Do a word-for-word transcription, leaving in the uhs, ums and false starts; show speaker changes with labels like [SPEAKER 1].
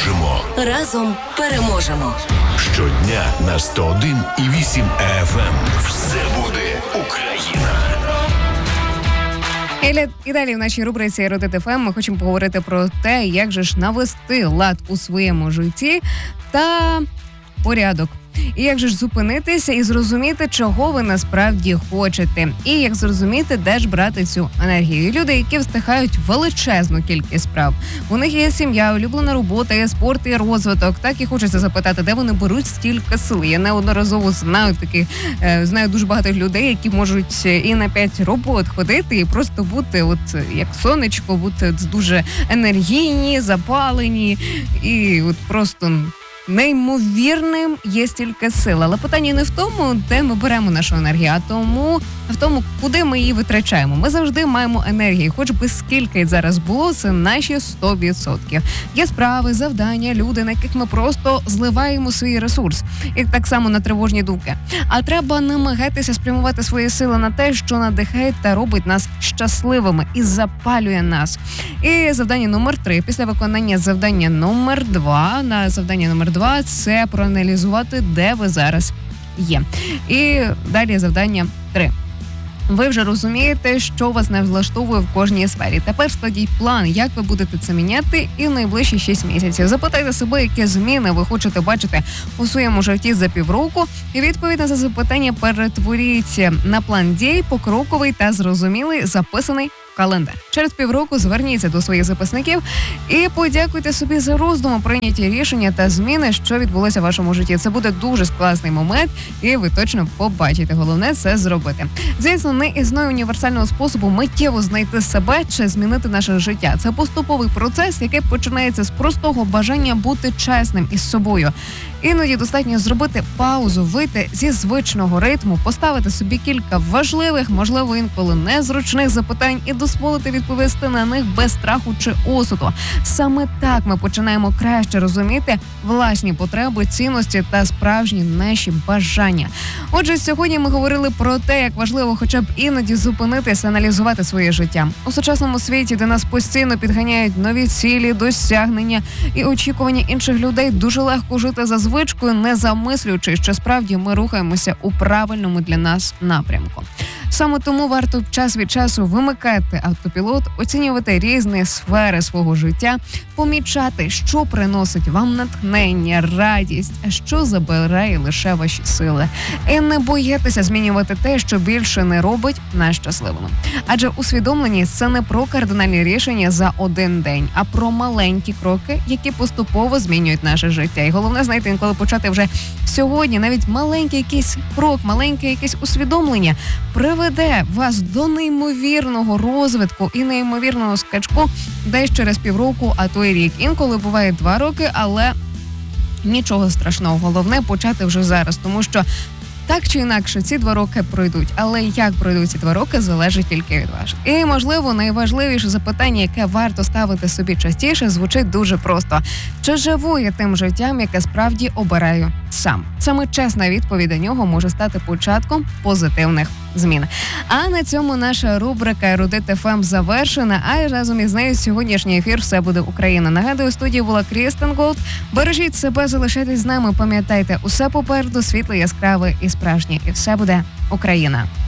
[SPEAKER 1] дружимо.
[SPEAKER 2] Разом переможемо.
[SPEAKER 1] Щодня на сто один і вісім еф ем. Все буде Україна.
[SPEAKER 3] І далі в нашій рубриці «Ерудит еф ем» ми хочемо поговорити про те, як же ж навести лад у своєму житті та порядок. І як же ж зупинитися і зрозуміти, чого ви насправді хочете. І як зрозуміти, де ж брати цю енергію. Люди, які встигають величезну кількість справ. У них є сім'я, улюблена робота, є спорт і розвиток. Так і хочеться запитати, де вони беруть стільки сил. Я неодноразово знаю таких, знаю дуже багато людей, які можуть і на п'ять робот ходити і просто бути от як сонечко, бути дуже енергійні, запалені і от просто неймовірним є стільки сил. Але питання не в тому, де ми беремо нашу енергію, а тому в тому, куди ми її витрачаємо. Ми завжди маємо енергію, хоч би скільки зараз було, це наші сто відсотків. Є справи, завдання, люди, на яких ми просто зливаємо свій ресурс. І так само на тривожні думки. А треба намагатися спрямувати свої сили на те, що надихає та робить нас щасливими і запалює нас. І завдання номер три. Після виконання завдання номер два, на завдання номер два, це проаналізувати, де ви зараз є. І далі завдання три. Ви вже розумієте, що вас не влаштовує в кожній сфері. Тепер складіть план, як ви будете це міняти і в найближчі шість місяців. Запитайте себе, які зміни ви хочете бачити у своєму житті за півроку. І відповідь на це запитання перетворіть на план дій, покроковий та зрозумілий, записаний в календар. Через півроку зверніться до своїх записників і подякуйте собі за роздуму, прийняті рішення та зміни, що відбулося в вашому житті. Це буде дуже класний момент, і ви точно побачите. Головне – це зробити. Звісно, не існує універсального способу миттєво знайти себе чи змінити наше життя. Це поступовий процес, який починається з простого бажання бути чесним із собою. Іноді достатньо зробити паузу, вийти зі звичного ритму, поставити собі кілька важливих, можливо, інколи незручних запитань і дозволити відповісти на них без страху чи осуду. Саме так ми починаємо краще розуміти власні потреби, цінності та справжні наші бажання. Отже, сьогодні ми говорили про те, як важливо хоча б іноді зупинитися, аналізувати своє життя. У сучасному світі, де нас постійно підганяють нові цілі, досягнення і очікування інших людей, дуже легко жити за звичкою, не замислюючи, що справді ми рухаємося у правильному для нас напрямку. Саме тому варто час від часу вимикати автопілот, оцінювати різні сфери свого життя, помічати, що приносить вам натхнення, радість, а що забирає лише ваші сили. І не боятися змінювати те, що більше не робить нас щасливими. Адже усвідомленість – це не про кардинальні рішення за один день, а про маленькі кроки, які поступово змінюють наше життя. І головне, знаєте, інколи почати вже сьогодні, навіть маленький якийсь крок, маленьке якесь усвідомлення приведе вас до неймовірного розвитку і неймовірного скачку десь через півроку, а то й рік. Інколи буває два роки, але нічого страшного. Головне почати вже зараз, тому що так чи інакше, ці два роки пройдуть. Але як пройдуть ці два роки, залежить тільки від вас. І, можливо, найважливіше запитання, яке варто ставити собі частіше, звучить дуже просто. Чи живу я тим життям, яке справді обираю сам? Саме чесна відповідь до нього може стати початком позитивних змін. А на цьому наша рубрика «Ерудит еф ем» завершена, а разом із нею сьогоднішній ефір «Все буде Україна». Нагадую, у студії була Крістен Голд. Бережіть себе, залишайтесь з нами, пам'ятайте, усе попереду, світло, яскраве і справжнє. І все буде Україна.